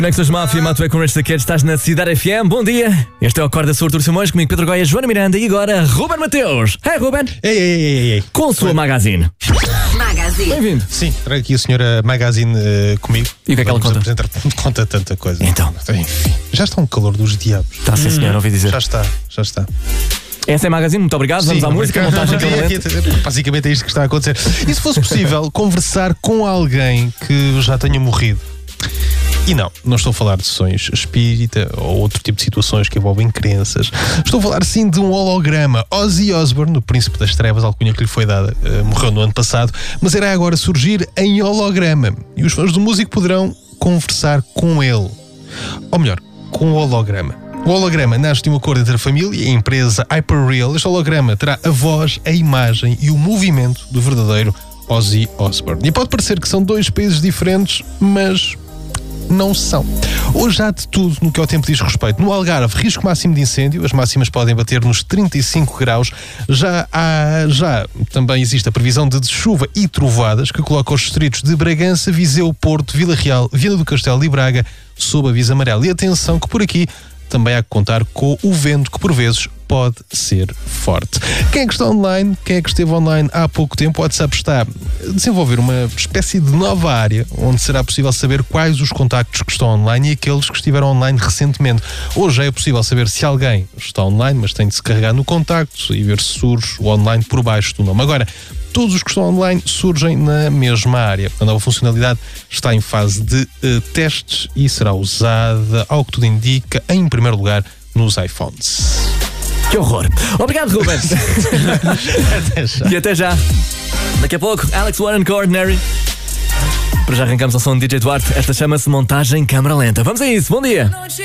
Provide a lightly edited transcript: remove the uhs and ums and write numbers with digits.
Conexões Máfia, Mato é com Resta Cat, estás na Cidade FM, bom dia. Este é o Acorda Sr. Artur Simões, comigo Pedro Goia, Joana Miranda e agora Ruben Mateus. Hey Ruben. Ei. Com a sua Magazine. Bem-vindo. Sim, trago aqui a senhora Magazine comigo. E o que é que ela conta? Conta tanta coisa. Então. Enfim, já está um calor dos diabos. Está sim senhor, ouvi dizer. Já está. Essa é a Magazine, muito obrigado, vamos à música, montagem calorenta. Basicamente é isto que está a acontecer. E se fosse possível conversar com alguém que já tenha morrido? E não estou a falar de sessões espírita ou outro tipo de situações que envolvem crenças. Estou a falar sim de um holograma. Ozzy Osbourne, o Príncipe das Trevas, alcunha que lhe foi dada, morreu no ano passado, mas irá agora surgir em holograma. E os fãs do músico poderão conversar com ele. Ou melhor, com o holograma. O holograma nasce de um acordo entre a família e a empresa Hyperreal. Este holograma terá a voz, a imagem e o movimento do verdadeiro Ozzy Osbourne. E pode parecer que são dois países diferentes, mas não são. Hoje há de tudo no que ao tempo diz respeito. No Algarve, risco máximo de incêndio, as máximas podem bater nos 35 graus. Já também existe a previsão de chuva e trovoadas que coloca os distritos de Bragança, Viseu, Porto, Vila Real, Viana do Castelo e Braga sob aviso amarelo. E atenção que por aqui também há que contar com o vento, que por vezes pode ser forte. Quem é que está online? Quem é que esteve online há pouco tempo? O WhatsApp está a desenvolver uma espécie de nova área onde será possível saber quais os contactos que estão online e aqueles que estiveram online recentemente. Hoje já é possível saber se alguém está online, mas tem de se carregar no contacto e ver se surge o online por baixo do nome. Agora, todos os que estão online surgem na mesma área. A nova funcionalidade está em fase de testes e será usada, ao que tudo indica, em primeiro lugar, nos iPhones. Que horror. Obrigado, Ruben. E até já. Daqui a pouco, Alex Warren com Ordinary. Para já arrancamos ao som de DJ Duarte. Esta chama-se Montagem Câmara Lenta. Vamos a isso. Bom dia.